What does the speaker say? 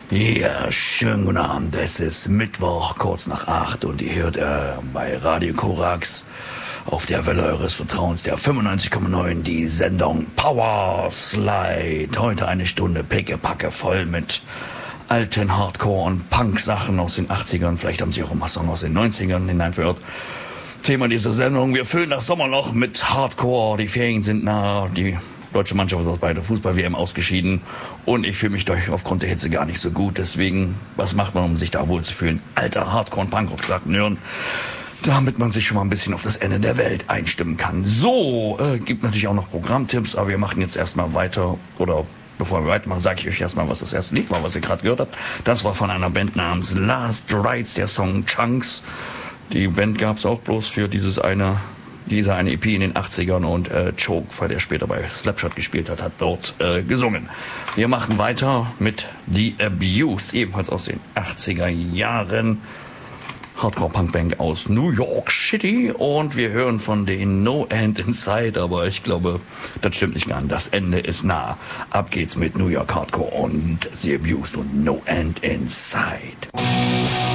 Ja, schönen guten Abend. Es ist Mittwoch, kurz nach 8 und ihr hört bei Radio Korax auf der Welle eures Vertrauens, der 95,9, die Sendung Power Slide. Heute eine Stunde pickepacke voll mit alten Hardcore- und Punk-Sachen aus den 80ern. Vielleicht haben sie auch ein Song aus den 90ern hineinverirrt. Thema dieser Sendung: Wir füllen das Sommerloch mit Hardcore. Die Ferien sind nah, die deutsche Mannschaft ist aus bei der Fußball-WM ausgeschieden und ich fühle mich aufgrund der Hitze gar nicht so gut. Deswegen, was macht man, um sich da wohl zu fühlen? Alter Hardcore- und Punkrock-Sachen hören, damit man sich schon mal ein bisschen auf das Ende der Welt einstimmen kann. So, gibt natürlich auch noch Programmtipps, aber wir machen jetzt erstmal weiter, oder bevor wir weitermachen, sage ich euch erstmal, was das erste Lied war, was ihr gerade gehört habt. Das war von einer Band namens Last Rites, der Song Chunks. Die Band gab's auch bloß für diese eine EP in den 80ern und Choke, weil der später bei Slapshot gespielt hat dort gesungen. Wir machen weiter mit The Abused, ebenfalls aus den 80er Jahren. Hardcore-Punk-Band aus New York City, und wir hören von den No End Inside, aber ich glaube, das stimmt nicht ganz. Das Ende ist nah. Ab geht's mit New York Hardcore und The Abused und No End Inside.